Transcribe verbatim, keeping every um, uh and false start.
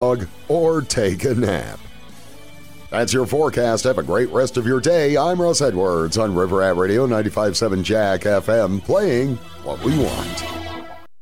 or take a nap. That's your forecast. Have a great rest of your day. I'm Russ Edwards on River Rat Radio ninety-five point seven Jack F M, playing what we want.